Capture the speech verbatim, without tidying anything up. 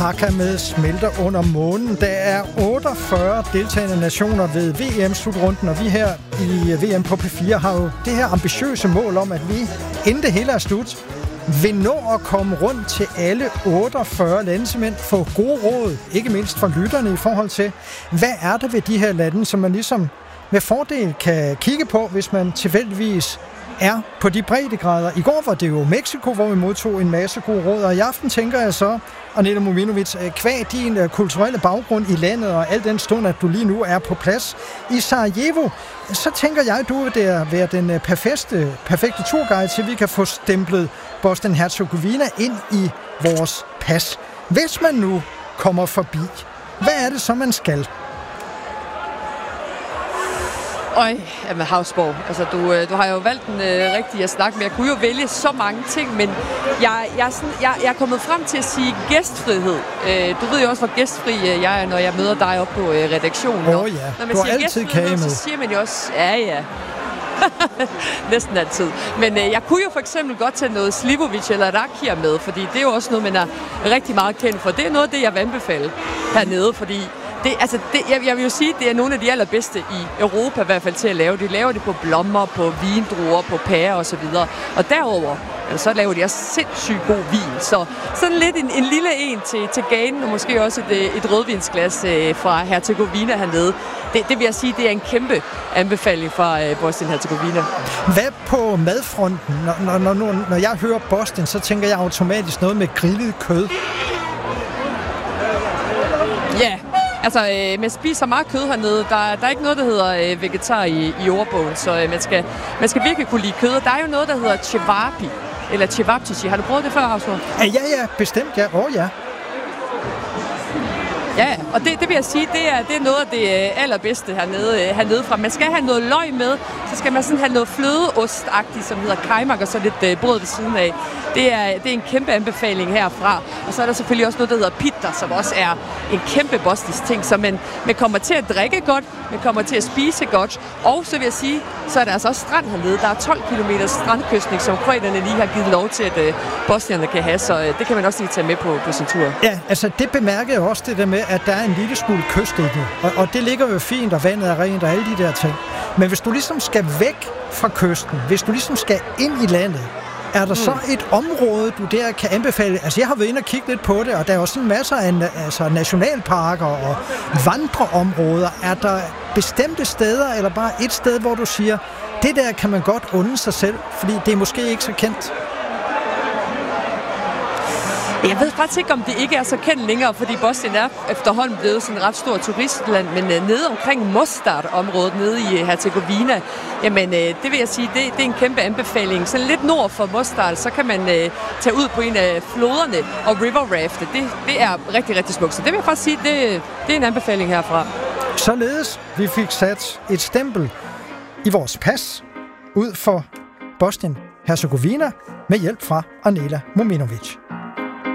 Haka med Smelter under månen. Der er otteogfyrre deltagende nationer ved V M-slutrunden, og vi her i V M på P fire har jo det her ambitiøse mål om, at vi, inden det hele er slut, vil nå at komme rundt til alle otteogfyrre lande, simpelthen få gode råd, ikke mindst fra lytterne i forhold til, hvad er det ved de her lande, som man ligesom med fordel kan kigge på, hvis man tilfældigvis er på de breddegrader. I går var det jo Mexico, hvor vi modtog en masse gode råd, og i aften tænker jeg så, Anela Mominovic, kvad din kulturelle baggrund i landet, og al den stund, at du lige nu er på plads i Sarajevo, så tænker jeg, at du vil der være den perfekte, perfekte turguide til, at vi kan få stemplet Bosnien-Herzegovina ind i vores pas. Hvis man nu kommer forbi, hvad er det så, man skal? Øj, jamen Havsborg, altså du, du har jo valgt den øh, rigtige at snakke med. Jeg kunne jo vælge så mange ting, men jeg, jeg, er, sådan, jeg, jeg er kommet frem til at sige gæstfrihed. Øh, du ved jo også, hvor gæstfri jeg er, når jeg møder dig op på øh, redaktionen. Åh oh, ja, når man du har siger altid kage med. Så siger man jo også, ja ja, næsten altid. Men øh, jeg kunne jo for eksempel godt tage noget Slivovic eller Rakija med, fordi det er jo også noget, man er rigtig meget kendt for. Det er noget af det, jeg vil anbefale hernede, fordi Det, altså det, jeg, jeg vil jo sige, at det er nogle af de allerbedste i Europa i hvert fald til at lave. De laver det på blommer, på vindruer, på pærer og så videre. Og derover, altså, så laver de også sindssygt god vin. Så sådan lidt en, en lille en til, til ganen, og måske også et, et rødvinsglas øh, fra Herzegovina hernede. Det, det vil jeg sige, det er en kæmpe anbefaling fra øh, Bosnien-Herzegovina. Hvad på madfronten? Når, når, når, når jeg hører Bosnien, så tænker jeg automatisk noget med grillet kød. Ja. Yeah. Altså, øh, man spiser meget kød hernede. Der, der er ikke noget, der hedder øh, vegetar i, i ordbogen, så øh, man, skal, man skal virkelig kunne lide kød. Og der er jo noget, der hedder cevapi, eller cevapcici. Har du prøvet det før, Havsborg? Ja, ja, bestemt, ja. Åh, oh, ja. Ja, og det, det vil jeg sige, det er, det er noget af det allerbedste hernede, hernede fra. Man skal have noget løg med, så skal man sådan have noget flødeostagtigt, som hedder kajmak, og så lidt øh, brød ved siden af. Det er, det er en kæmpe anbefaling herfra. Og så er der selvfølgelig også noget, der hedder pitta, som også er en kæmpe bosnisk ting, så man, man kommer til at drikke godt, man kommer til at spise godt, og så vil jeg sige, så er der altså også strand hernede. Der er tolv kilometer strandkystning, som kroaterne lige har givet lov til, at øh, bosnierne kan have, så øh, det kan man også lige tage med på, på sin tur. Ja, altså det bemærker jeg også, det der med, at der er en lille smule kyst i det, og, og det ligger jo fint, og vandet er rent, og alle de der ting. Men hvis du ligesom skal væk fra kysten, hvis du ligesom skal ind i landet, er der mm. så et område, du der kan anbefale? Altså, jeg har været inde og kigge lidt på det, og der er også en masse af altså, nationalparker og vandreområder. Er der bestemte steder, eller bare et sted, hvor du siger, det der kan man godt unde sig selv, fordi det er måske ikke så kendt? Jeg ved faktisk ikke, om det ikke er så kendt længere, fordi Bosnien er efterhånden blevet sådan et ret stort turistland, men uh, nede omkring Mostar-området, nede i uh, Herzegovina, jamen uh, det vil jeg sige, det, det er en kæmpe anbefaling. Så lidt nord for Mostar, så kan man uh, tage ud på en af floderne og river rafte. Det, det er rigtig, rigtig smukt. Så det vil jeg faktisk sige, det, det er en anbefaling herfra. Således, vi fik sat et stempel i vores pas ud for Bosnien-Herzegovina med hjælp fra Anela Mominovic.